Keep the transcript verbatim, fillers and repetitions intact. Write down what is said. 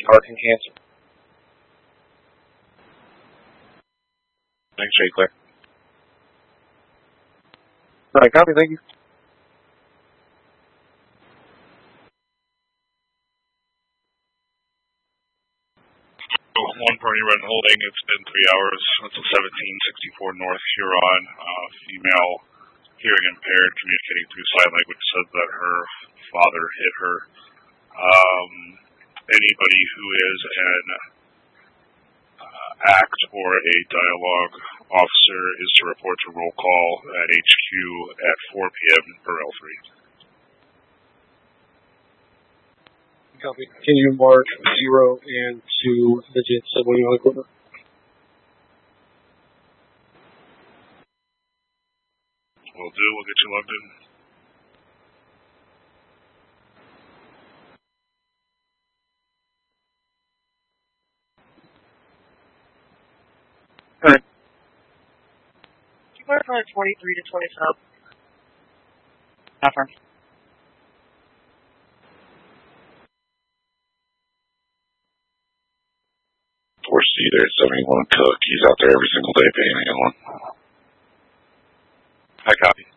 heart and cancer. Thanks, Jay Claire. All right, copy, thank you. One party rent holding, it's been three hours until seventeen sixty-four North Huron. Uh, female, hearing impaired, communicating through sign language, said that her father hit her. Um, anybody who is an uh, ACT or a dialogue officer is to report to roll call at H Q at four p.m. per L three. Copy. Can you mark zero and two digits of when you're on the equipment? Will do. We'll get you logged in. All right. Can you clarify twenty-three to twenty-seven? Affirm. four C there at seventy-one Cook. He's out there every single day paying anyone. I copy.